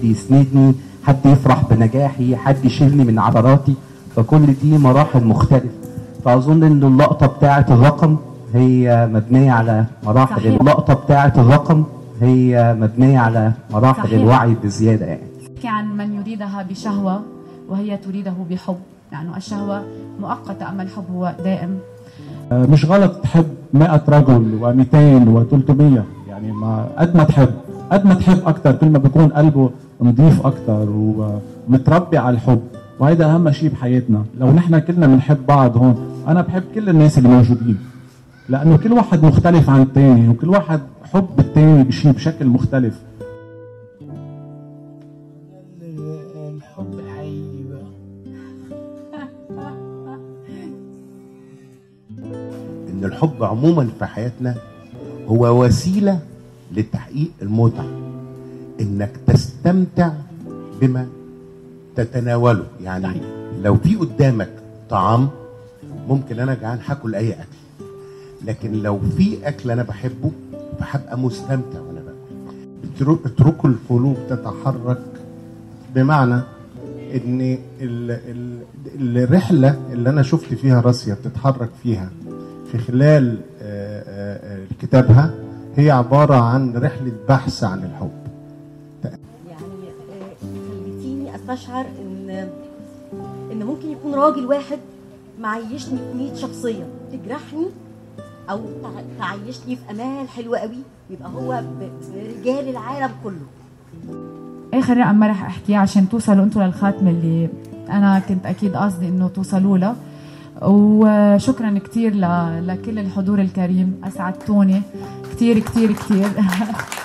يسندني، حد يفرح بنجاحي، حد يشيلني من عبراتي. فكل دي مراحل مختلفة. فأظن إن اللقطة بتاعة الرقم هي مبنية على مراحل. اللقطة بتاعة الرقم هي مبنية على مراحل صحيح. الوعي بزيادة يعني. عن من يريدها بشهوة وهي تريده بحب، يعني الشهوة مؤقتة أما الحب هو دائم. مش غلط تحب 100 رجل و200 و300، يعني قد ما تحب أكتر كل ما بيكون قلبه نظيف أكتر ومتربي على الحب، وهيدا أهم شيء بحياتنا. لو نحن كلنا بنحب بعض هون، أنا بحب كل الناس اللي موجودين، لأنه كل واحد مختلف عن الثاني، وكل واحد حب الثاني بشكل مختلف. الحب الحقيقي بقى إن الحب عموما في حياتنا هو وسيلة لتحقيق المتعة، إنك تستمتع بما تتناوله. يعني لو في قدامك طعام ممكن أنا جعان هاكل أي أكل، لكن لو في أكل أنا بحبه فهبقى مستمتع وأنا باكل. اتركوا القلوب تتحرك، بمعنى إن الرحلة اللي أنا شفت فيها راسيا بتتحرك فيها في خلال كتابها هي عبارة عن رحلة بحث عن الحب. يعني خليتيني استشعر ان ممكن يكون راجل واحد معيشني في 100 شخصية تجرحني او تعيشني في امال حلوة قوي، يبقى هو برجال العالم كله. اخر رقم ما رح احكيه عشان توصلوا انتوا للخاتمة اللي انا كنت اكيد قصدي انه توصلوا له. وشكرا كتير لكل الحضور الكريم، اسعدتوني كتير كتير كتير.